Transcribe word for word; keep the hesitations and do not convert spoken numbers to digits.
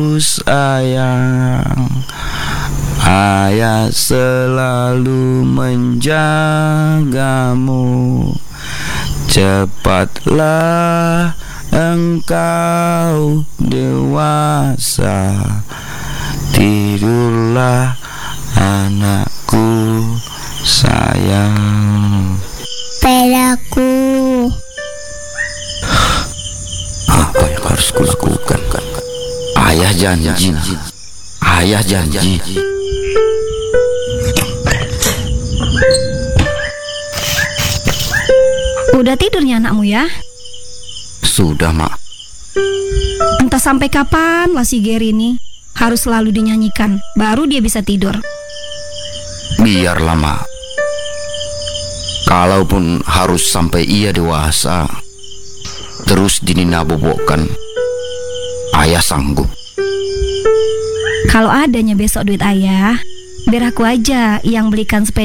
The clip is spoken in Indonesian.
sayang, ayah selalu menjagamu. Cepatlah engkau dewasa, tidurlah anakku sayang. Padaku. Apa yang harus kulakukan? Ayah janji, ayah janji. Udah tidurnya anakmu ya? Sudah, Mak. Entah sampai kapan lah si Gary ini harus selalu dinyanyikan, baru dia bisa tidur. Biarlah, Mak. Kalaupun harus sampai ia dewasa terus dininabobokan, ayah sanggup. Kalau adanya besok duit ayah, biar aku aja yang belikan sepeda